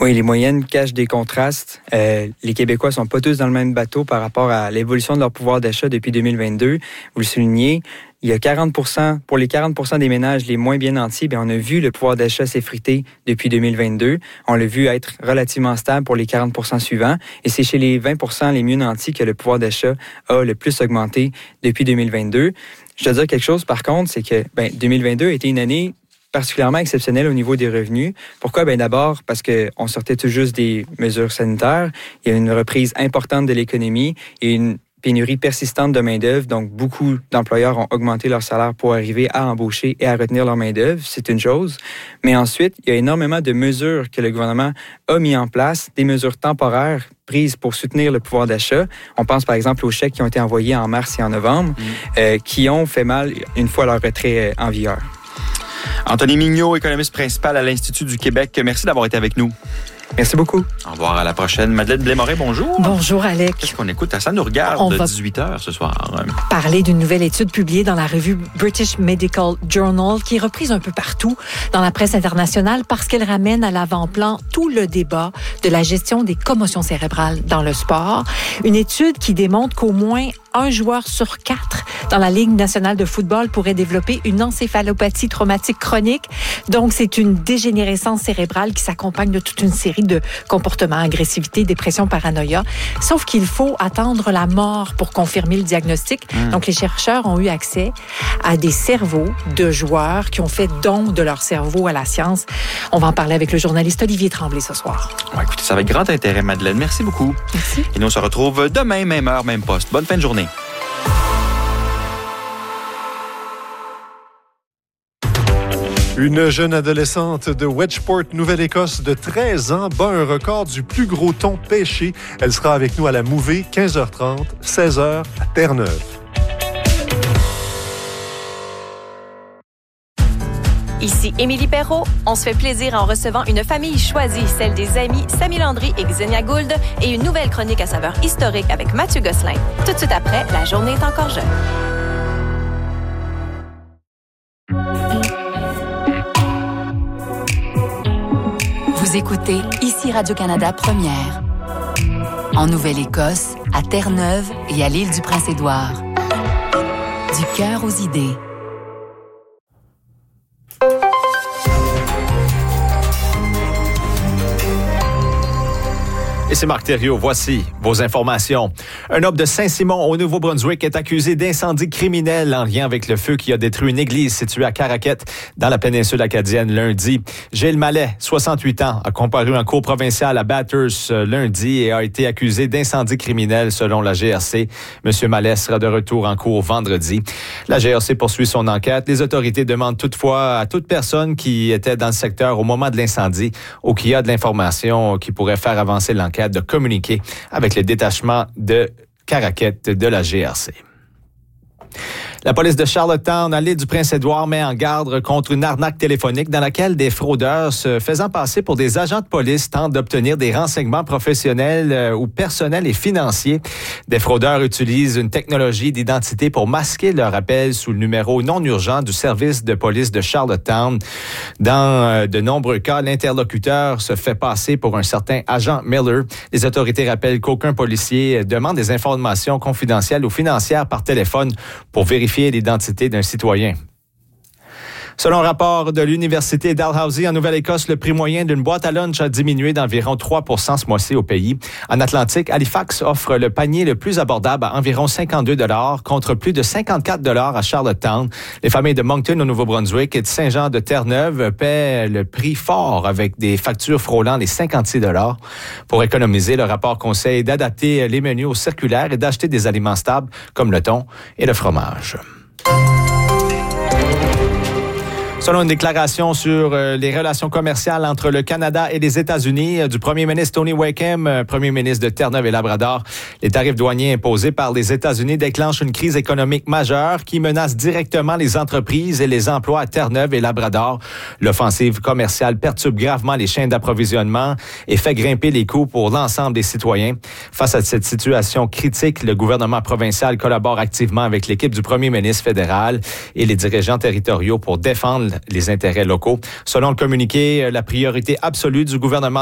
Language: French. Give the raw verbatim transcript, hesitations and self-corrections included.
Oui, les moyennes cachent des contrastes. Euh, les Québécois sont pas tous dans le même bateau par rapport à l'évolution de leur pouvoir d'achat depuis deux mille vingt-deux. Vous le soulignez, il y a quarante pour cent, pour les quarante pour cent des ménages les moins bien nantis, bien, on a vu le pouvoir d'achat s'effriter depuis deux mille vingt-deux. On l'a vu être relativement stable pour les quarante pour cent suivants. Et c'est chez les vingt pour cent les mieux nantis que le pouvoir d'achat a le plus augmenté depuis deux mille vingt-deux. Je dois dire quelque chose, par contre, c'est que ben, deux mille vingt-deux a été une année particulièrement exceptionnelle au niveau des revenus. Pourquoi? Bien, d'abord, parce qu'on sortait tout juste des mesures sanitaires. Il y a une reprise importante de l'économie et une pénurie persistante de main-d'œuvre. Donc, beaucoup d'employeurs ont augmenté leur salaire pour arriver à embaucher et à retenir leur main-d'œuvre. C'est une chose. Mais ensuite, il y a énormément de mesures que le gouvernement a mis en place, des mesures temporaires prises pour soutenir le pouvoir d'achat. On pense par exemple aux chèques qui ont été envoyés en mars et en novembre, mmh. euh, qui ont fait mal une fois leur retrait en vigueur. Anthony Mignot, économiste principal à l'Institut du Québec. Merci d'avoir été avec nous. Merci beaucoup. Au revoir, à la prochaine. Madeleine Blais-Moret, bonjour. Bonjour, Alec. Qu'est-ce qu'on écoute? Ça nous regarde On de va dix-huit heures ce soir. Parler d'une nouvelle étude publiée dans la revue British Medical Journal qui est reprise un peu partout dans la presse internationale parce qu'elle ramène à l'avant-plan tout le débat de la gestion des commotions cérébrales dans le sport. Une étude qui démontre qu'au moins un joueur sur quatre dans la Ligue nationale de football pourrait développer une encéphalopathie traumatique chronique. Donc, c'est une dégénérescence cérébrale qui s'accompagne de toute une série de comportements, agressivité, dépression, paranoïa. Sauf qu'il faut attendre la mort pour confirmer le diagnostic. Mmh. Donc, les chercheurs ont eu accès à des cerveaux de joueurs qui ont fait don de leur cerveau à la science. On va en parler avec le journaliste Olivier Tremblay ce soir. Ouais, écoutez, ça va avec grand intérêt, Madeleine. Merci beaucoup. Merci. Et nous, on se retrouve demain, même heure, même poste. Bonne fin de journée. Une jeune adolescente de Wedgeport, Nouvelle-Écosse, de treize ans, bat un record du plus gros thon pêché. Elle sera avec nous à la Mouvée, quinze heures trente, seize heures à Terre-Neuve. Ici Émilie Perrault. On se fait plaisir en recevant une famille choisie, celle des amis Samy Landry et Xenia Gould, et une nouvelle chronique à saveur historique avec Mathieu Gosselin. Tout de suite après, la journée est encore jeune. Vous écoutez ici Radio-Canada Première. En Nouvelle-Écosse, à Terre-Neuve et à l'île du Prince-Édouard. Du cœur aux idées. Et c'est Marc Thériault. Voici vos informations. Un homme de Saint-Simon au Nouveau-Brunswick est accusé d'incendie criminel en lien avec le feu qui a détruit une église située à Caraquette, dans la péninsule acadienne, lundi. Gilles Mallet, soixante-huit ans, a comparu en cour provinciale à Bathurst lundi et a été accusé d'incendie criminel selon la G R C. Monsieur Mallet sera de retour en cour vendredi. La G R C poursuit son enquête. Les autorités demandent toutefois à toute personne qui était dans le secteur au moment de l'incendie ou qui a de l'information qui pourrait faire avancer l'enquête de communiquer avec le détachement de Caraquette de la G R C. La police de Charlottetown, à l'île du Prince-Édouard, met en garde contre une arnaque téléphonique dans laquelle des fraudeurs se faisant passer pour des agents de police tentent d'obtenir des renseignements professionnels euh, ou personnels et financiers. Des fraudeurs utilisent une technologie d'identité pour masquer leur appel sous le numéro non urgent du service de police de Charlottetown. Dans euh, de nombreux cas, l'interlocuteur se fait passer pour un certain agent Miller. Les autorités rappellent qu'aucun policier demande des informations confidentielles ou financières par téléphone pour vérifier l'identité d'un citoyen. Selon un rapport de l'Université Dalhousie en Nouvelle-Écosse, le prix moyen d'une boîte à lunch a diminué d'environ trois pour cent ce mois-ci au pays. En Atlantique, Halifax offre le panier le plus abordable à environ cinquante-deux dollars contre plus de cinquante-quatre dollars à Charlottetown. Les familles de Moncton au Nouveau-Brunswick et de Saint-Jean-de-Terre-Neuve paient le prix fort avec des factures frôlant les cinquante-six dollars. Pour économiser, le rapport conseille d'adapter les menus aux circulaires et d'acheter des aliments stables comme le thon et le fromage. Selon une déclaration sur euh, les relations commerciales entre le Canada et les États-Unis euh, du premier ministre Tony Wakeham, euh, premier ministre de Terre-Neuve et Labrador, les tarifs douaniers imposés par les États-Unis déclenchent une crise économique majeure qui menace directement les entreprises et les emplois à Terre-Neuve et Labrador. L'offensive commerciale perturbe gravement les chaînes d'approvisionnement et fait grimper les coûts pour l'ensemble des citoyens. Face à cette situation critique, le gouvernement provincial collabore activement avec l'équipe du premier ministre fédéral et les dirigeants territoriaux pour défendre les intérêts locaux. Selon le communiqué, la priorité absolue du gouvernement